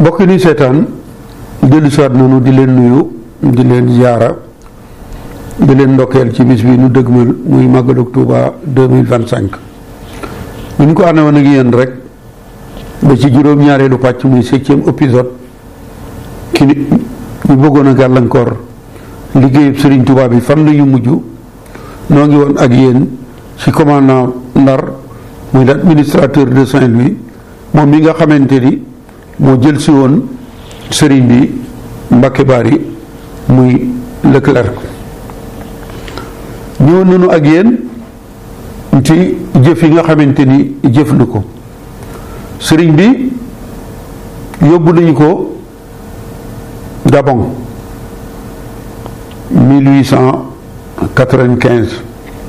mbokk yi seetaan dellu siwaat noonu di leen nuyu di leen ziyaara di leen ndokkeel ci bis bi nu dëgmal muy màggalu Tuuba 2025. bu ñu ko àndoon woon ak yéen rek ba ci juróom-ñaareelu pàcc muy 7e épisode ki ñu bëggoon a gàllankoor liggéeyub Serigne Touba bi fan la ñu mujj noo ngi woon ak yéen ci commandant Ndar muy l'administrateur de Saint-Louis moom mi nga xamante ni moo jël si woon Serigne bi Mbacke Bari muy Leclerc. ñëwoon nañu ak yéen ci jëf yi nga xamante ni jëf na ko Serigne bi yóbbu nañu ko Gabon 1895.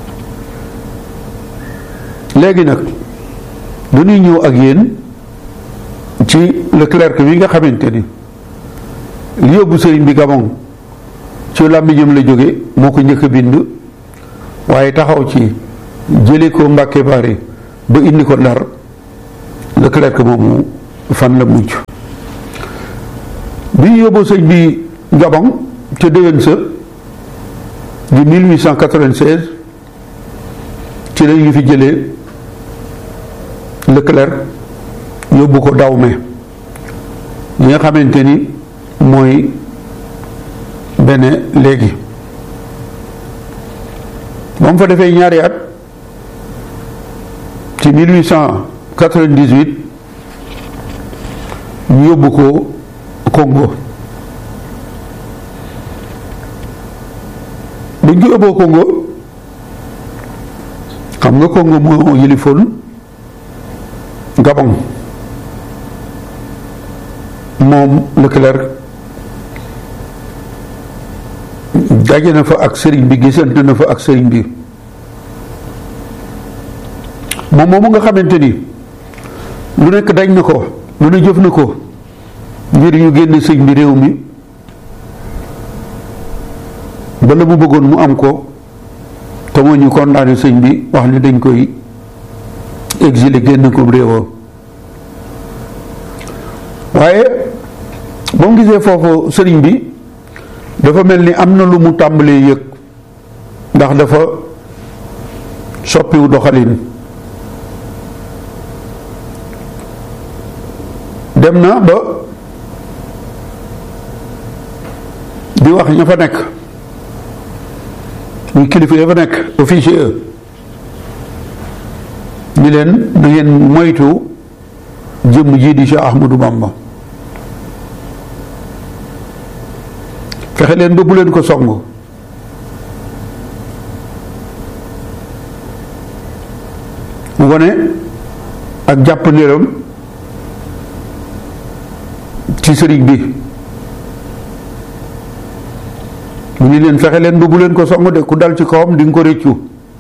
léegi nag dañuy ñëw ak yéen ci Leclerc bi nga xamante ni li yóbbu Serigne bi Gabon ci làmmiñam la jóge moo ko njëkk a bind waaye taxaw ci jële ko Mbàkke Bari ba indi ko Ndar Leclerc moomu fan la mujj bi ñu yóbbu sëñ bi Gabon ca déwén sa di 1896 ci la ñu fi jëlee Leclerc yóbbu ko Dahomey li nga xamante ni mooy Bénin léegi moom fa defee ñaari at ci 1898 ñu yóbbu ko Congo buñ ko yóbboo Congo xam nga Congo moo yilifoon Gabon moom Leclerc daje na fa ak sëriñ bi gisante na fa ak sëriñ bi moom moomu nga xamante ni lu nekk dañ na ko lu ne jëf na ko ngir ñu génne sëñ bi réew mi ba la mu bëggoon mu am ko te moo ñu condamné sëñ bi wax ni dañ koy exilé génn ko réewam waaye ba mu gisee foofu sëriñ bi dafa mel ni am na lu mu tàmbalee yëg ndax dafa soppiwu doxalin dem na ba di wax ña fa nekk muy kilifa ya fa nekk officier ni leen na ngeen moytu jëmm ji di Cheikh Ahmadou Bamba fexe leen ba bu leen ko song mu wone ak jàpp ndéram ci sëriñ bi mu ni leen fexe leen ba bu leen ko song de ku dal ci kawam di nga ko réccu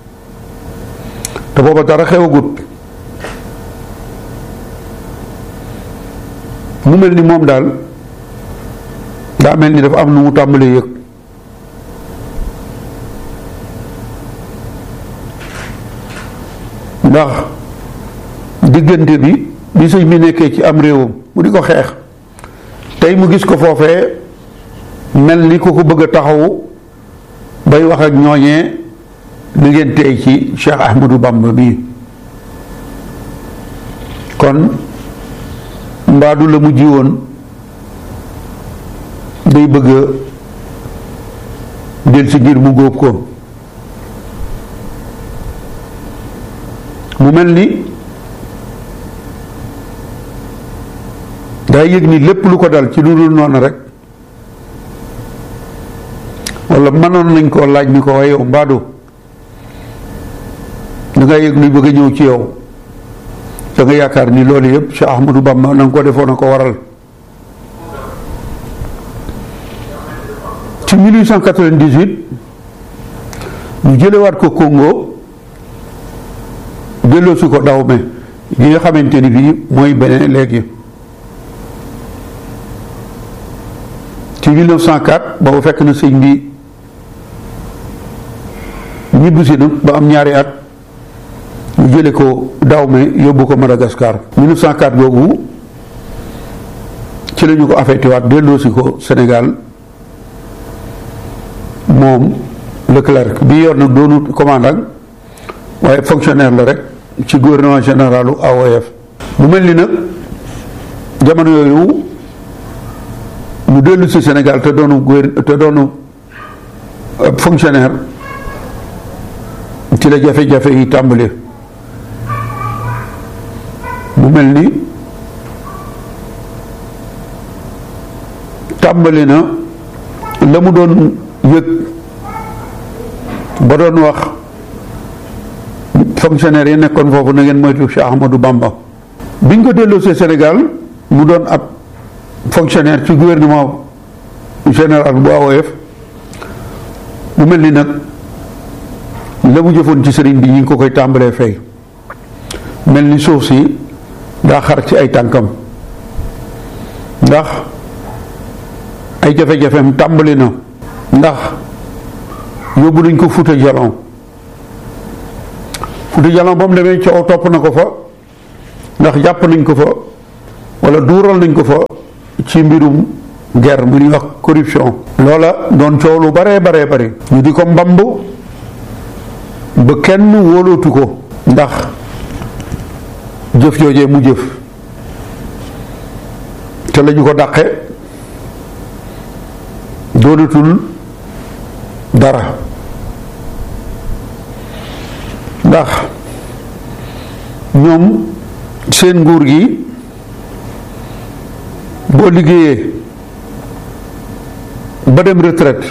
te booba dara xewagut mu mel ni moom daal daa mel ni dafa am nu mu tàmbalee yëg ndax diggante bi sëñ bi nekkee ci am réewam mu di ko xeex tey mu gis ko foofee mel ni ku ko bëgg a taxawu bay wax ak ñooñee ni ngeen tey ci Cheikh Ahmadou Bamba bii kon mbaadu la mu jiwoon day bëgg a del si ngir mu góob ko mu mel ni daa yëg ni lépp lu ko dal ci lu dul noonu rek wala mënoon nañ koo laaj ni ko waaye yow mbaadu da nga yëg luy bëgg a ñëw ci yow da nga yaakaar ni loolu yëpp Cheikh Ahmadou Bamba na nga ko defoon a ko waral ci 1898 ñu jëlewaat ko Congo delloosi ko Dahomey gi nga xamante ni bii mooy Bénin léegi ci 1904 boobu fekk na sëñ bi ñibbisi na ba am ñaari at ñu jële ko Dahomey yóbbu ko Madagascar 1904 boobu ci la ñu ko affecté waat delloosi ko Sénégal moom Leclerc bi yor nag doonut commandant waaye fonctionnaire la rek ci gouvernement généralu AOF. mu mel ni nag jamono yooyu mu dellu si Sénégal te doonu fonctionnaire ci la jafe-jafe yi tàmbali. mu mel ni tàmbali na la mu doon yëg ba doon wax fonctionnaire yi nekkoon foofu na ngeen moytu Cheikh Ahmadou Bamba. biñ ko delloosee Sénégal mu doon ab fonctionnaire ci gouvernement général bu AOF. mu mel ni nag la mu jëfoon ci sëriñ bi ñi ngi ko koy tàmbalee fay. mel ni suuf si daa xar ci ay tànkam ndax ay jafe-jafeem tàmbali na. ndax yóbbu nañ ko Fuuta Jalon ba mu demee coow topp na ko fa ndax jàpp nañ ko fa wala duural nañ ko fa ci mbirum guerre mu ñuy wax corruption. loola doon coow lu baree bari ñu di ko mbamb ba kenn wóolootu ko ndax jëf joojee mu jëf te lañu ko dàqe doonatul dara ndax ñoom seen nguur gi boo liggéeyee ba dem retraite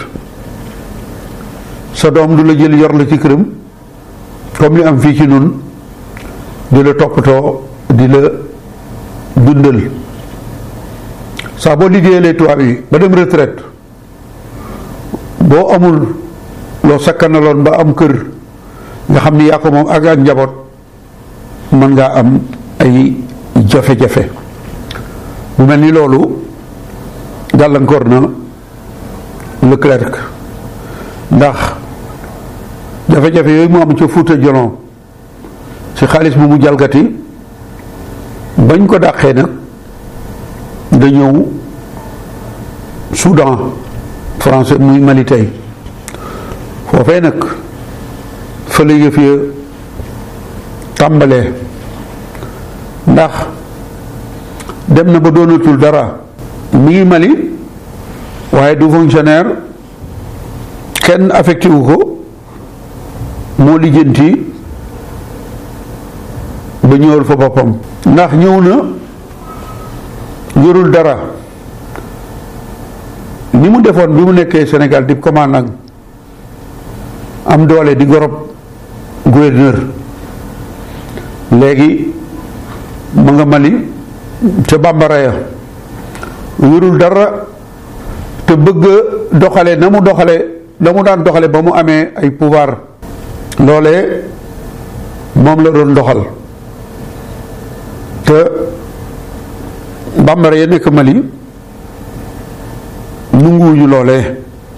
sa doom du la jël yor la ci këram comme li am fii ci nun di la toppatoo di la dundal saa boo liggéeyalee tubaab yi ba dem retraite boo amul loo sakkanaloon ba am kër nga xam ni yaa ko moom ak njaboot mën ngaa am ay jafe-jafe. mu mel ni loolu gàllankoor na Leclerc ndax jafe-jafe yooyu mu am ca Fuuta Jalon ci xaalis bu mu jalgati bañ ko dàqee nag da ñëw Soudan français muy Mali tey foofee nag fa la yëf ya tàmbalee ndax dem na ba doonatul dara mi ngi Mali waaye du fonctionnaire kenn affecté wu ko moo lijjanti ba ñëwal fa boppam ndax ñëw na yorul dara ni mu defoon bi mu nekkee Sénégal di commandant am doole di gorob gouverneur léegi ma nga Mali ca bambara ya yorul dara te bëgg doxale na mu daan doxale ba mu amee ay pouvoir loolee moom la doon doxal te bambara ya nekk Mali nunguwuñu loolee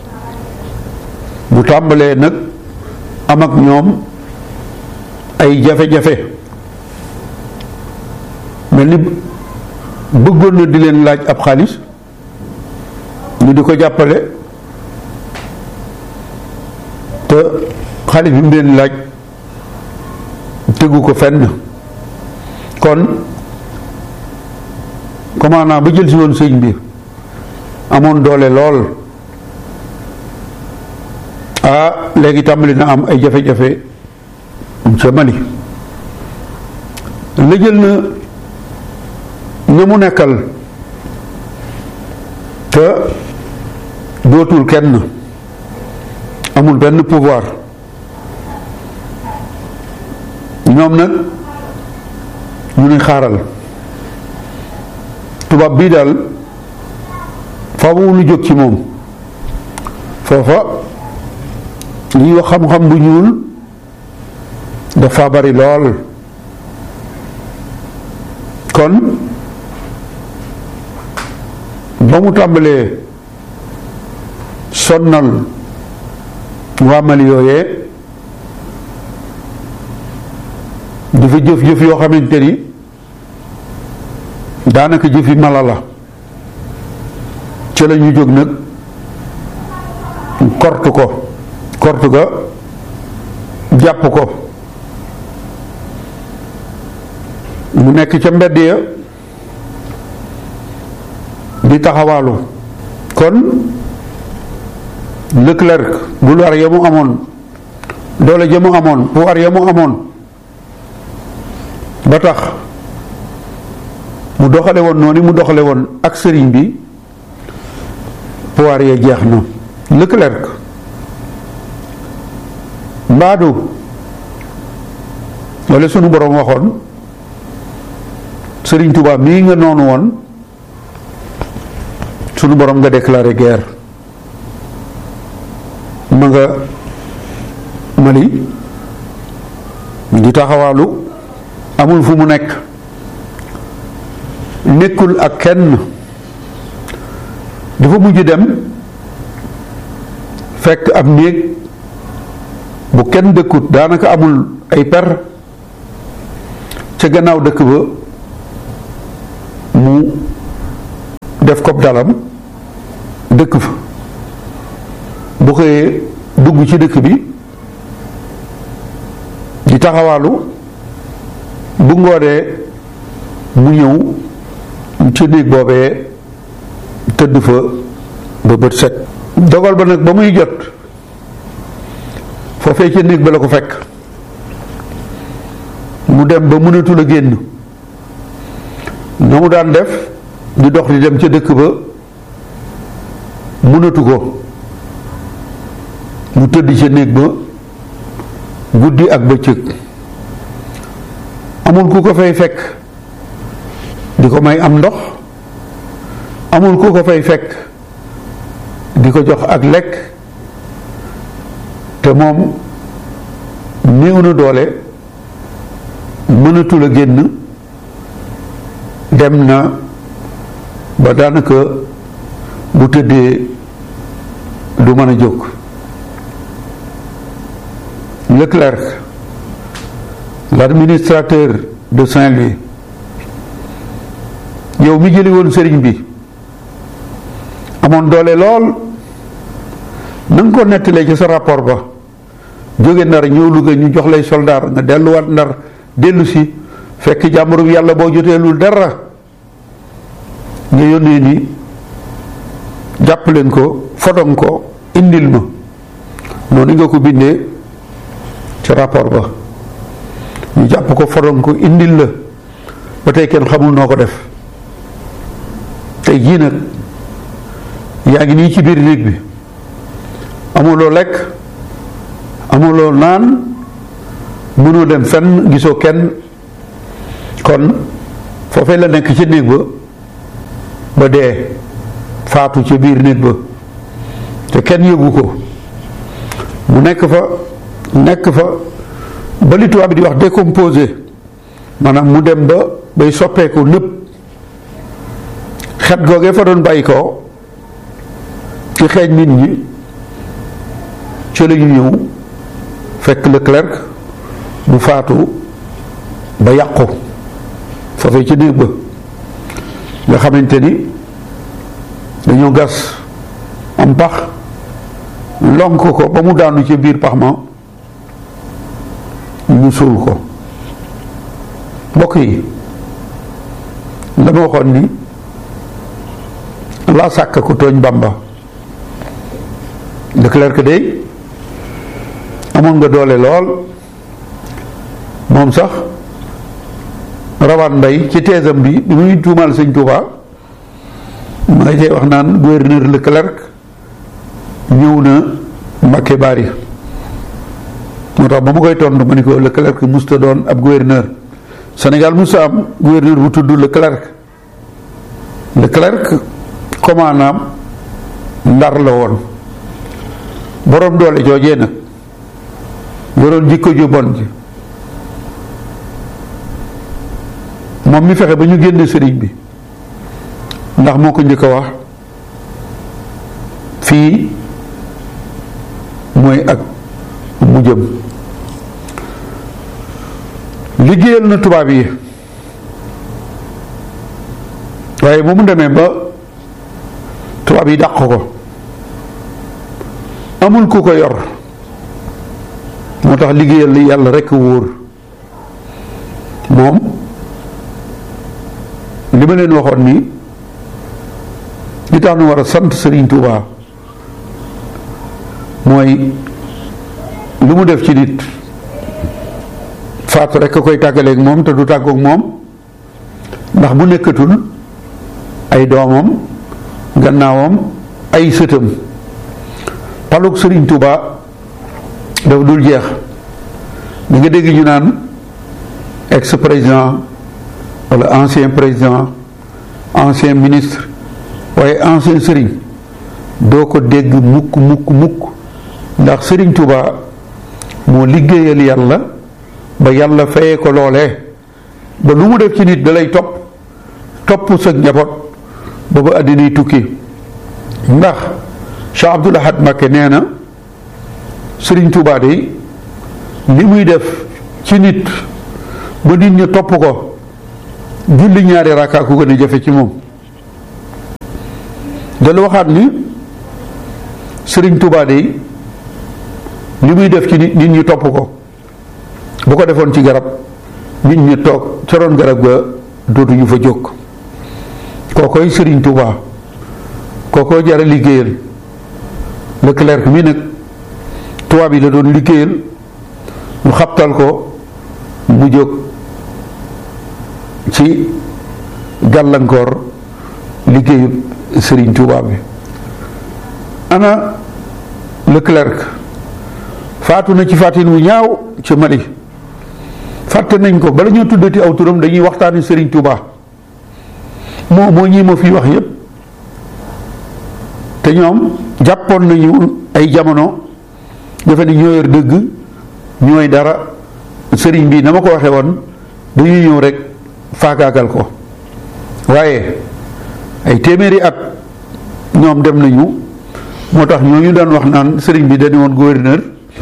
bu tàmbalee nag am ak ñoom ay jafe-jafe mel ni bëggoon na di leen laaj ab xaalis ñu di ko jàppale te xaalis bi mu leen laaj tegu ko fenn kon commandant ba jël si woon sëñ bi amoon doole lool léegi tàmbali na am ay jafe-jafe ca Mali la jël na ña mu nekkal te dootul kenn amul benn pouvoir ñoom nag ñu ni xaaral tubaab bii daal faaw lu jóg ci moom foofa li ñuy wax xam-xam bu ñuul dafa bari lool kon ba mu tàmbalee sonnal waa Mali yooyee dafa jëf-jëf yoo xamante ni daanaka jëfi mala la ci la ñu jóg nag kortu ga jàpp ko mu nekk ca mbedd ya di taxawaalu. kon Leclerc gloire ya mu amoon, doole ja mu amoon, pouvoir ya mu amoon ba tax mu doxale woon noonu mu doxale woon ak sëriñ bi, pouvoir ya jeex na. Leclerc mbaadu wala sunu borom waxoon sëriñ Tuubaa mii nga noonu woon sunu borom nga déclaré guerre. ma nga Mali di taxawaalu, amul fu mu nekk, nekkul ak kenn. dafa mujj dem fekk ab néeg bu kenn dëkkut, daanaka amul ay per, ca gannaaw dëkk ba mu def ko dalam dëkk fa. bu xëyee dugg ci dëkk bi di taxawaalu, bu ngoonee mu ñëw ci néeg boobee tëdd fa ba bët set. dogal ba nag ba muy jot foofee ci néeg ba la ko fekk, mu dem ba mënatul a génn. na mu daan def di dox di dem ca dëkk ba mënatu ko, mu tëdd ca néeg ba guddi ak bëccëg. amul ku ko fay fekk di ko may am ndox, amul ku ko fay fekk di ko jox ak lekk, te moom néew na doole, mënatul a génn, dem na ba daanaka bu tëddee du mën a jóg. Leclerc, l'administrateur de Saint-Louis, yow mi jëli woon sëriñ bi, amoon doole lool, na nga ko nettalee ci sa rapport ba, jóge Ndar ñëw Louga ñu jox lay soldaar nga delluwaat Ndar dellu si fekk jàmbur yàlla boo joteelul dara nga yónnee ni jàpp leen ko, fodon ko, indil ma. noonu nga ko bindee ci rapport ba, ñu jàpp ko, fodon ko, indil la. ba tey kenn xamul noo ko def. tey jii nag yaa ngi nii ci biir néeg bi, amuloo lekk, amuloo naan, mënoo dem fenn, gisoo kenn. kon foofee la nekk ci néeg ba dee, faatu ci biir néeg ba, te kenn yëgu ko. mu nekk fa ba li tubaab bi di wax décomposé, maanaam mu dem ba bay soppeeku nëpp. xet googee fa doon bàyyi ko ci xeeñ nit ñi, ci la ñu ñëw fekk Leclerc mu faatu ba yàqu foofee ci néeg ba, nga xamante ni dañoo gas am pax lonk ko ba mu daanu ci biir pax ma, ñu suul ko. mbokk yi, la ma waxoon ni laa sàkk ku tooñ Bamba. Leclerc de amoon nga doole lool. moom sax Rawaan Mbay ci teesam bi muy tuumaal Sëñ Tuubaa ma nga cee wax naan gouverneur Leclerc ñëw na Mbàkke Bari. moo tax ba ma koy tontu ma ni ko Leclerc musta doon ab gouverneur. Sénégal musta am gouverneur bu tudd Leclerc. Leclerc commandant Ndar la woon. boroom doole joojee nag yoroon jikko ju bon ji, moom mi fexe ba ñu génne sëriñ bi, ndax moo ko njëkk a wax fii mooy ak mu jëm. liggéeyal na tubaab yi, waaye ba mu demee ba tubaab tubaab yi dàq ko amul ku ko yor moo tax liggéeyal li yàlla rekk wóor moom li ma leen waxoon nii li tax nu war a sant Serigne Touba mooy lu mu def ci nit faatu rekk a koy tàggaleeg moom te du tàggoog moom ndax bu nekkatul ay doomam gannaawam ay sëtam palug Serigne Touba daf dul jeex da nga dégg ñu naan ex président wala ancien président ancien ministre waaye ancien Serigne doo ko dégg mukk mukk mukk ndax Serigne Touba moo liggéeyal yàlla ba yàlla fayee ko loolee ba lu mu def ci nit da lay topp sa njaboot ba ba àddinay tukki ndax Cheikh Abdoul Ahad Mbacké nee na Serigne Touba de li muy def ci nit ba nit ñi topp ko julli ñaari rakka ku gën a jafe ci moom dala waxaat ni Serigne Touba de li muy def ci nit ñi topp ko bu ko defoon ci garab nit ñi toog ca roon garab ga dootuñu fa jóg kookoy Serigne Touba kookoo jara liggéeyal Leclerc mi nag tubaab yi la doon liggéeyal mu xabtal ko mu jóg ci gàllankoor liggéeyu Serigne Touba bi ana Leclerc faatu na ci fàttin wu ñaaw ci Mali fàtte nañ ko bala ñoo tuddati aw turam dañuy waxtaani Serigne Touba moo ñii ma fi wax yépp te ñoom jàppoon nañu ay jamono defe ni ñoo yor dëgg ñooy dara sëriñ bi na ma ko waxee woon dañuy ñëw rek faagaagal ko waaye ay téeméeri at ñoom dem nañu moo tax ñooñu daan wax naan sëriñ bi dañu woon gouverneur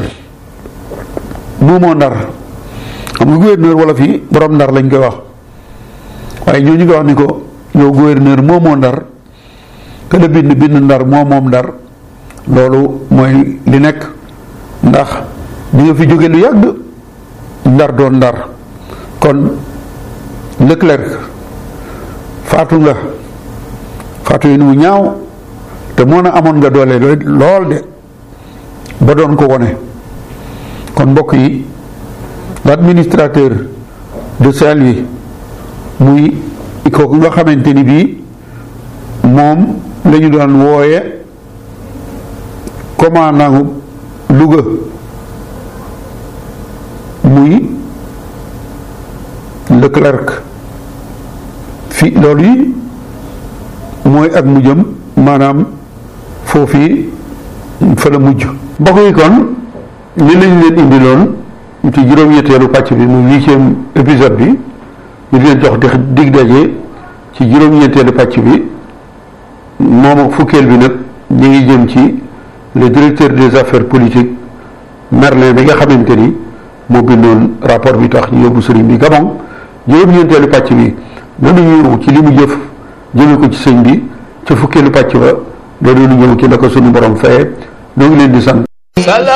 moomoo Ndar xam nga gouverneur wala fii borom Ndar lañ koy wax waaye ñooñu nga wax ni ko yow gouverneur moomoo Ndar ka la bind Ndar moom Ndar loolu mooy li nekk ndax di nga fi jóge lu yàgg Ndar doon Ndar kon Leclerc faatu nga faatu yi mu ñaaw te moo na amoon nga doole lool de ba doon ko wone kon mbokk yi l'administrateur de Saint-Louis muy kooku nga xamante ni bii moom la ñu doon wooye commandant Louga muy Leclerc fi loolu yi mooy ak mujjam maanaam foofii fa la mujj mbokk yi kon li lañ leen indiloon ci juróom-ñetteelu pàcc bi muy 8e épisode bi ñu leen jox dig daje ci juróom-ñetteelu pàcc bi moom ak fukkeel bi nag ñu ngi jëm ci le directeur des affaires politiques Merlin bi nga xamante ni moo bindoon rapport bi tax ñu yóbbu sëriñ bi Gabon juróom-ñeenteelu pàcc bi nanu ñëw ci li mu jëf jëme ko ci sëñ bi ca fukkeelu pàcc ba loolu ñëw ci la ko sunu borom faye ñoo ngi leen di sant